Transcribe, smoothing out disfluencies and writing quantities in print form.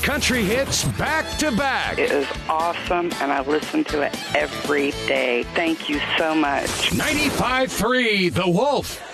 country hits back to back. It is awesome, and I listen to it every day. Thank you so much. 95.3 The Wolf.